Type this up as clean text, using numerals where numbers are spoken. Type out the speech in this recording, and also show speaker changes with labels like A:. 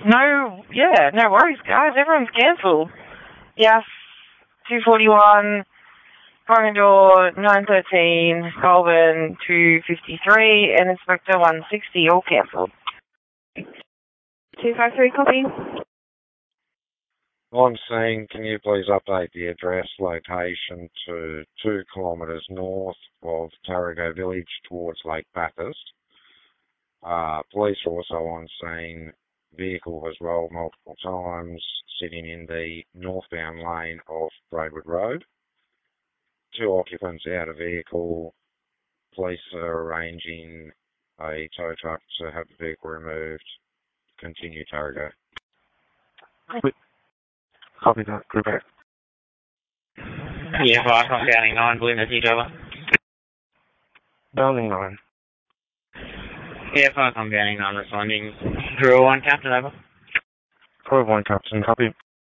A: No worries, guys. Everyone's cancelled. Yes, 241, Corridor 913, Goulburn 253, and Inspector 160, all cancelled. 253, copy.
B: On scene, can you please update the address location to 2 kilometres north of Tarago Village towards Lake Bathurst? Police are also on scene. Vehicle has rolled multiple times, sitting in the northbound lane of Braidwood Road. 2 occupants out of vehicle. Police are arranging a tow truck to have the vehicle removed. Continue, Tarago.
C: Copy that. Group A.
D: Yeah, 5, I'm Downing 9, blue message, over.
C: Downing 9.
D: Yeah, 5, I'm Downing 9, responding. Crew 1, Captain, over.
C: Crew 1, Captain, copy.